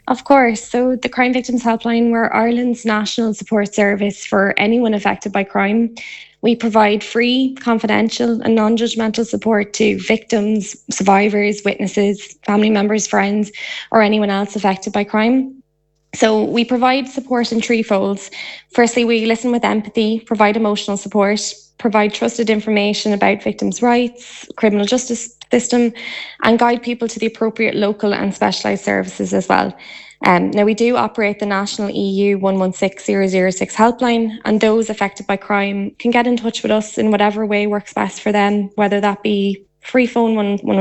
Of course. So the Crime Victims Helpline, we're Ireland's national support service for anyone affected by crime. We provide free, confidential, and non judgmental support to victims, survivors, witnesses, family members, friends, or anyone else affected by crime. So we provide support in three folds. Firstly, we listen with empathy, provide emotional support, provide trusted information about victims' rights, criminal justice system, and guide people to the appropriate local and specialised services as well. Now, we do operate the national EU 116006 helpline, and those affected by crime can get in touch with us in whatever way works best for them, whether that be free phone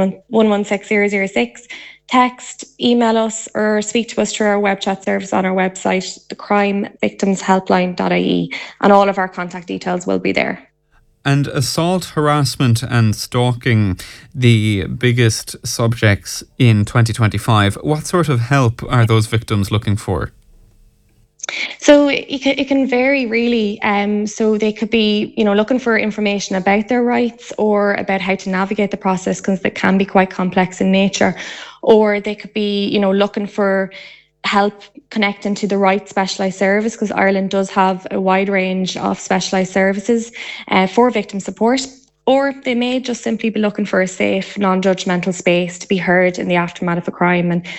116006, text, email us, or speak to us through our web chat service on our website, thecrimevictimshelpline.ie, and all of our contact details will be there. And assault, harassment and stalking, the biggest subjects in 2025. What sort of help are those victims looking for? So it can vary really. So they could be, looking for information about their rights or about how to navigate the process, because it can be quite complex in nature. Or they could be, looking for help connecting to the right specialised service, because Ireland does have a wide range of specialised services for victim support. Or they may just simply be looking for a safe, non-judgmental space to be heard in the aftermath of a crime. And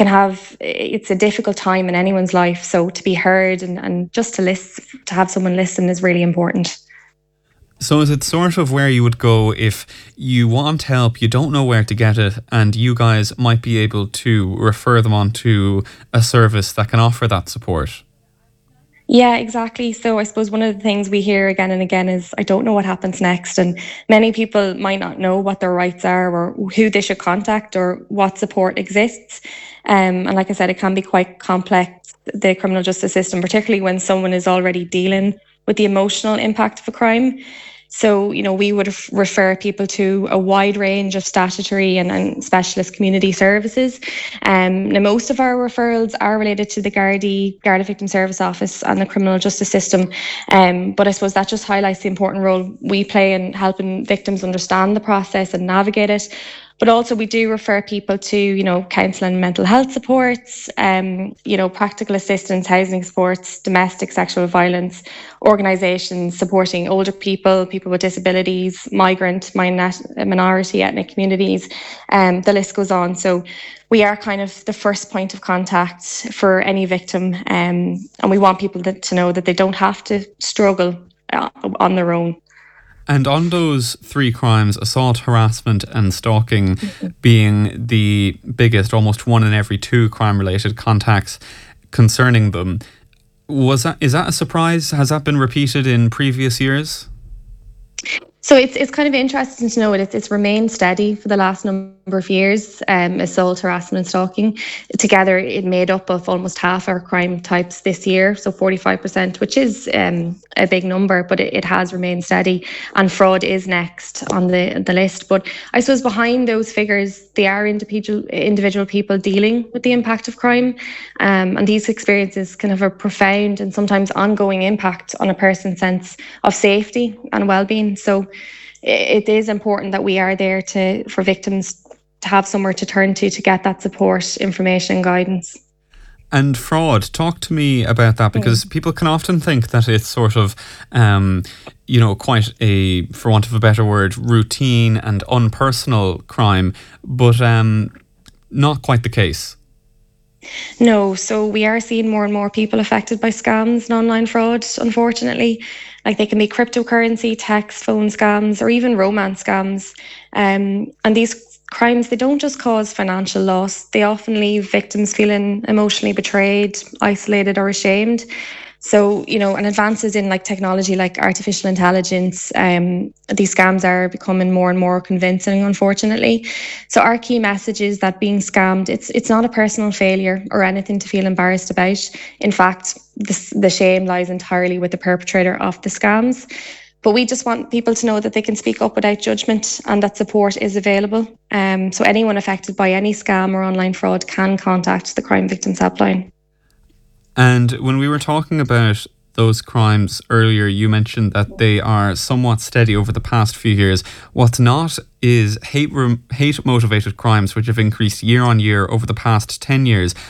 it's a difficult time in anyone's life. So to be heard and just to have someone listen is really important. So is it sort of where you would go if you want help, you don't know where to get it, and you guys might be able to refer them on to a service that can offer that support? Yeah, exactly. So I suppose one of the things we hear again and again is, I don't know what happens next. And many people might not know what their rights are or who they should contact or what support exists. And like I said, it can be quite complex, the criminal justice system, particularly when someone is already dealing with the emotional impact of a crime. So, we would refer people to a wide range of statutory and specialist community services. Now, most of our referrals are related to the Garda Victim Service Office and the criminal justice system. But I suppose that just highlights the important role we play in helping victims understand the process and navigate it. But also we do refer people to, counselling and mental health supports, practical assistance, housing supports, domestic sexual violence, organisations supporting older people, people with disabilities, migrant, minority ethnic communities, the list goes on. So we are kind of the first point of contact for any victim, and we want people to know that they don't have to struggle on their own. And on those three crimes, assault, harassment and stalking being the biggest, almost one in every two crime-related contacts concerning them, is that a surprise? Has that been repeated in previous years? So it's kind of interesting to know it's remained steady for the last number of years. Assault, harassment and stalking together, it made up of almost half our crime types this year, so 45%, which is a big number, but it has remained steady. And fraud is next on the list. But I suppose behind those figures, they are individual people dealing with the impact of crime. And these experiences can have a profound and sometimes ongoing impact on a person's sense of safety and well-being. So it is important that we are there for victims to have somewhere to turn to get that support, information and guidance. And fraud, talk to me about that, because people can often think that it's sort of, quite a, for want of a better word, routine and unpersonal crime, but not quite the case. No, so we are seeing more and more people affected by scams and online fraud, unfortunately. Like they can be cryptocurrency, text, phone scams, or even romance scams. And these crimes, they don't just cause financial loss. They often leave victims feeling emotionally betrayed, isolated or ashamed. So, and advances in technology like artificial intelligence, these scams are becoming more and more convincing, unfortunately. So our key message is that being scammed, it's not a personal failure or anything to feel embarrassed about. In fact, the shame lies entirely with the perpetrator of the scams. But we just want people to know that they can speak up without judgment and that support is available. So anyone affected by any scam or online fraud can contact the Crime Victims Helpline. And when we were talking about those crimes earlier, you mentioned that they are somewhat steady over the past few years. What's not is hate-motivated crimes, which have increased year on year over the past 10 years.